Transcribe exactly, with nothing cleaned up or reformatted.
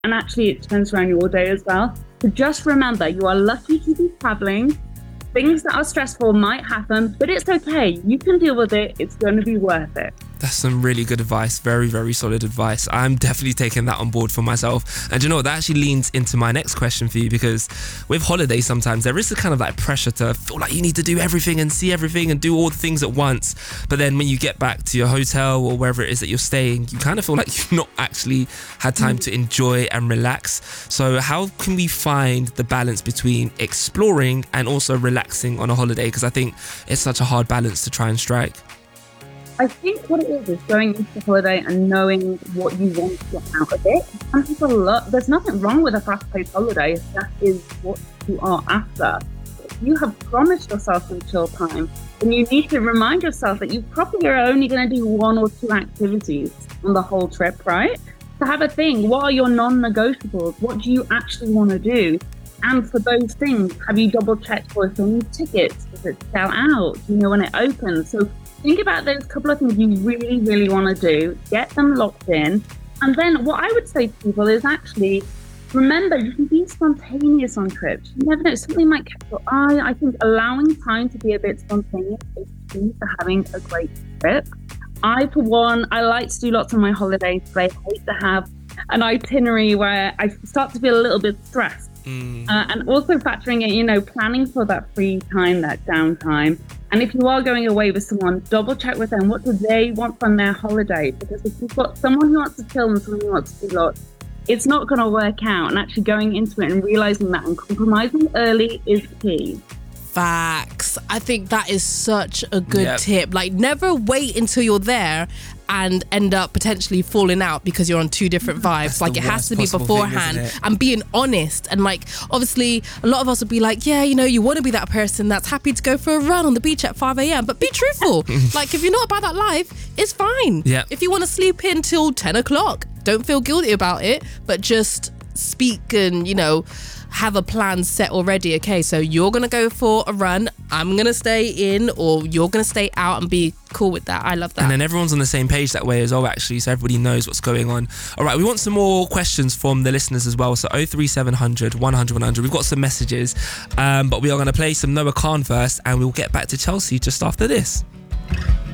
and actually it turns around your day as well. So just remember, you are lucky to be traveling. Things that are stressful might happen, but it's okay. You can deal with it. It's going to be worth it. That's some really good advice. Very, very solid advice. I'm definitely taking that on board for myself. And you know what? That actually leans into my next question for you, because with holidays, sometimes there is a kind of like pressure to feel like you need to do everything and see everything and do all the things at once. But then when you get back to your hotel or wherever it is that you're staying, you kind of feel like you've not actually had time to enjoy and relax. So how can we find the balance between exploring and also relaxing on a holiday? Because I think it's such a hard balance to try and strike. I think what it is is going into the holiday and knowing what you want to get out of it. Some people love, there's nothing wrong with a fast-paced holiday if that is what you are after. If you have promised yourself some chill time, then you need to remind yourself that you probably are only going to do one or two activities on the whole trip, right? So have a thing. What are your non-negotiables? What do you actually want to do? And for those things, have you double-checked for any tickets? Does it sell out? Do you know when it opens? So think about those couple of things you really, really want to do, get them locked in. And then what I would say to people is actually, remember, you can be spontaneous on trips. You never know, something might catch your eye. I think allowing time to be a bit spontaneous is key for having a great trip. I, for one, I like to do lots on my holidays, but I hate to have an itinerary where I start to feel a little bit stressed. Mm. Uh, and also factoring in, you know, planning for that free time, that downtime. And if you are going away with someone, double check with them. What do they want from their holiday? Because if you've got someone who wants to chill and someone who wants to do lots, it's not going to work out. And actually going into it and realizing that and compromising early is key. Facts. I think that is such a good Yep. tip. Like, never wait until you're there and end up potentially falling out because you're on two different vibes. That's like, the it has worst to be possible thing, beforehand, isn't it? and being honest. And like, obviously, a lot of us would be like, yeah, you know, you want to be that person that's happy to go for a run on the beach at five a.m. But be truthful. Like, if you're not about that life, it's fine. Yep. If you want to sleep in till ten o'clock, don't feel guilty about it, but just speak and, you know, have a plan set already. Okay, so you're gonna go for a run, I'm gonna stay in, or you're gonna stay out, and be cool with that. I love that. And then everyone's on the same page that way as well, actually, so everybody knows what's going on. All right, we want some more questions from the listeners as well. So oh three seven hundred, one hundred, one hundred. We've got some messages, um, but we are going to play some Noah Khan first, and we'll get back to Chelsea just after this.